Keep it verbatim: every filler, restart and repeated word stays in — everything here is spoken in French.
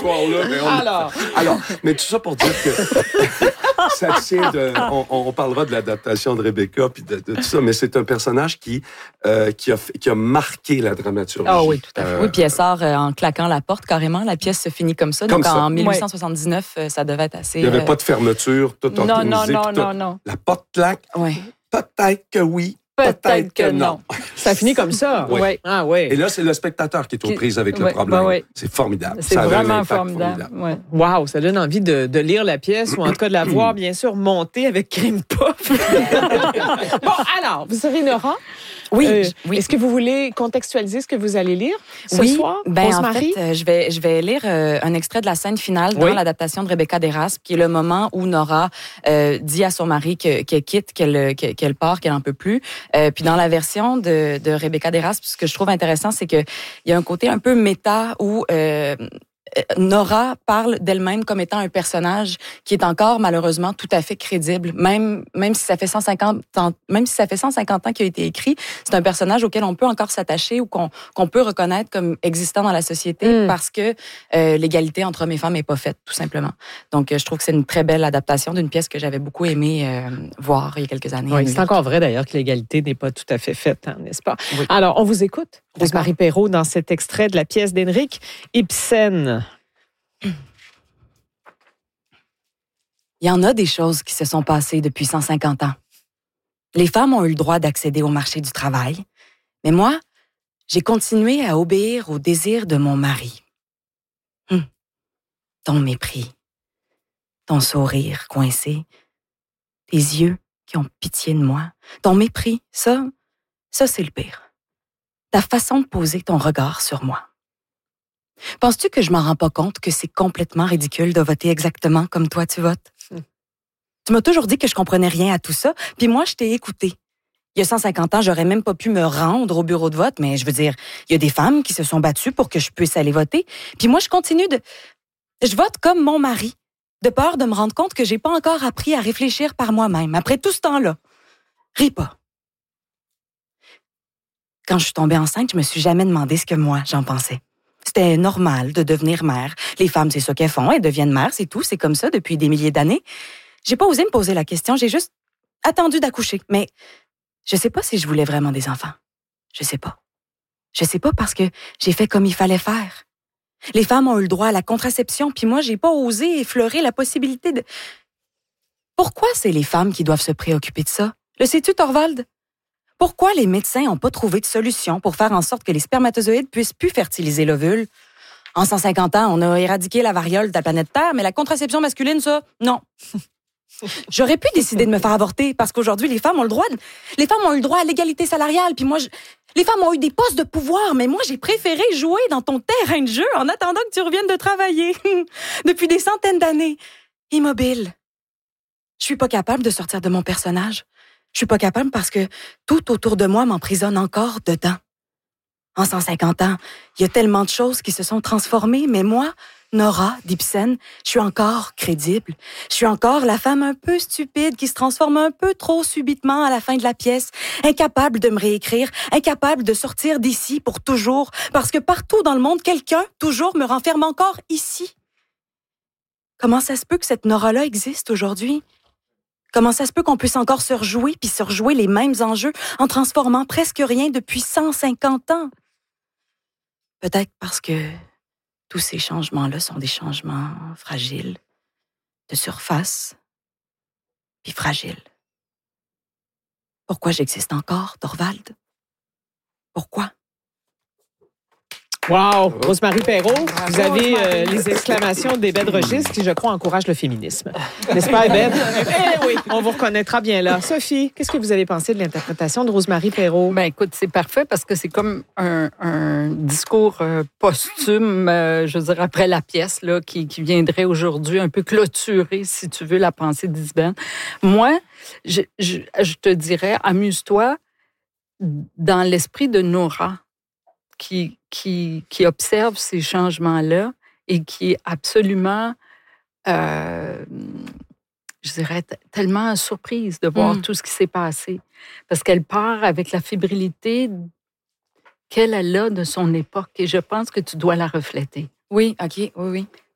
histoire-là. Mais on... Alors. Alors, mais tout ça pour dire que ça tient de... On, on parlera de l'adaptation de Rebecca puis de, de tout ça, mais c'est un personnage qui, euh, qui, a, qui a marqué la dramaturgie. Ah oui, tout à fait. Euh, oui, puis elle sort euh, en claquant la porte carrément. La pièce se finit comme ça. Comme donc ça. en dix-huit cent soixante-dix-neuf, ouais. ça devait être assez... Il n'y avait euh... pas de fermeture, tout non, organisé. non, non, tout... non, non. La porte claque. Ouais. Peut-être que oui. Peut-être, Peut-être que, que non. non. Ça finit comme ça? Oui. Ouais. Ah oui. Et là, c'est le spectateur qui est aux Qui... prises avec le ouais, problème. ben ouais. C'est formidable. C'est ça avait vraiment un impact formidable. formidable. Ouais. Wow, ça donne envie de, de lire la pièce ou en tout cas de la voir, bien sûr, monter avec Crime Puff. Bon, alors, vous serez Nora? Oui, Euh, oui. Est-ce que vous voulez contextualiser ce que vous allez lire ce oui, soir, ben, en Rosemary? fait, euh, je vais, je vais lire euh, un extrait de la scène finale dans oui. l'adaptation de Rebecca Deraspe, qui est le moment où Nora euh, dit à son mari que, qu'elle quitte, qu'elle, qu'elle part, qu'elle n'en peut plus. Euh, puis dans la version de, de Rebecca Deraspe, ce que je trouve intéressant, c'est qu'il y a un côté un peu méta où... Euh, Nora parle d'elle-même comme étant un personnage qui est encore malheureusement tout à fait crédible, même même si ça fait cent cinquante ans, même si ça fait cent cinquante ans qu'il a été écrit, c'est un personnage auquel on peut encore s'attacher ou qu'on qu'on peut reconnaître comme existant dans la société mm. parce que euh, l'égalité entre hommes et femmes est pas faite tout simplement. Donc je trouve que c'est une très belle adaptation d'une pièce que j'avais beaucoup aimé euh, voir il y a quelques années. Oui, c'est encore vrai d'ailleurs que l'égalité n'est pas tout à fait faite, hein, n'est-ce pas? Oui. Alors, on vous écoute, Rosemary Perrault, dans cet extrait de la pièce d'Henrik Ibsen. Il y en a des choses qui se sont passées depuis cent cinquante ans. Les femmes ont eu le droit d'accéder au marché du travail, mais moi, j'ai continué à obéir au désir de mon mari. Hum. Ton mépris, ton sourire coincé, tes yeux qui ont pitié de moi, ton mépris, ça, ça c'est le pire. Ta façon de poser ton regard sur moi. Penses-tu que je m'en rends pas compte que c'est complètement ridicule de voter exactement comme toi tu votes? Hum. Tu m'as toujours dit que je comprenais rien à tout ça, puis moi, je t'ai écouté. Il y a cent cinquante ans, j'aurais même pas pu me rendre au bureau de vote, mais je veux dire, il y a des femmes qui se sont battues pour que je puisse aller voter, puis moi, je continue de... Je vote comme mon mari, de peur de me rendre compte que j'ai pas encore appris à réfléchir par moi-même, après tout ce temps-là. Ris pas. Quand je suis tombée enceinte, je me suis jamais demandé ce que moi, j'en pensais. C'était normal de devenir mère. Les femmes, c'est ça qu'elles font. Elles deviennent mères, c'est tout. C'est comme ça depuis des milliers d'années. J'ai pas osé me poser la question. J'ai juste attendu d'accoucher. Mais je sais pas si je voulais vraiment des enfants. Je sais pas. Je sais pas parce que j'ai fait comme il fallait faire. Les femmes ont eu le droit à la contraception, puis moi, j'ai pas osé effleurer la possibilité de... Pourquoi c'est les femmes qui doivent se préoccuper de ça? Le sais-tu, Thorvald? Pourquoi les médecins n'ont pas trouvé de solution pour faire en sorte que les spermatozoïdes puissent plus fertiliser l'ovule? En cent cinquante ans, on a éradiqué la variole de la planète Terre, mais la contraception masculine, ça, non. J'aurais pu décider de me faire avorter parce qu'aujourd'hui, les femmes ont le droit, de... les femmes ont eu le droit à l'égalité salariale, puis moi, je... les femmes ont eu des postes de pouvoir, mais moi, j'ai préféré jouer dans ton terrain de jeu en attendant que tu reviennes de travailler. Depuis des centaines d'années. Immobile. Je suis pas capable de sortir de mon personnage. Je suis pas capable parce que tout autour de moi m'emprisonne encore dedans. En cent cinquante ans, il y a tellement de choses qui se sont transformées, mais moi, Nora d'Ibsen, je suis encore crédible. Je suis encore la femme un peu stupide qui se transforme un peu trop subitement à la fin de la pièce, incapable de me réécrire, incapable de sortir d'ici pour toujours, parce que partout dans le monde, quelqu'un, toujours, me renferme encore ici. Comment ça se peut que cette Nora-là existe aujourd'hui? Comment ça se peut qu'on puisse encore se rejouer puis se rejouer les mêmes enjeux en transformant presque rien depuis cent cinquante ans? Peut-être parce que tous ces changements-là sont des changements fragiles, de surface, puis fragiles. Pourquoi j'existe encore, Thorvald? Pourquoi? Wow! Rosemary Perrault, vous avez euh, les exclamations d'Ébène Regis qui, je crois, encouragent le féminisme. N'est-ce pas, Ébène? Eh oui, on vous reconnaîtra bien là. Sophie, qu'est-ce que vous avez pensé de l'interprétation de Rosemary Perrault? Ben écoute, c'est parfait parce que c'est comme un, un discours euh, posthume, euh, je veux dire, après la pièce, là, qui, qui viendrait aujourd'hui un peu clôturer, si tu veux, la pensée d'Isbène. Moi, je, je, je te dirais, amuse-toi dans l'esprit de Nora, qui, qui, qui observe ces changements-là et qui est absolument, euh, je dirais, t- tellement surprise de voir mm. tout ce qui s'est passé. Parce qu'elle part avec la fébrilité qu'elle a là de son époque et je pense que tu dois la refléter. Oui, OK, oui, oui.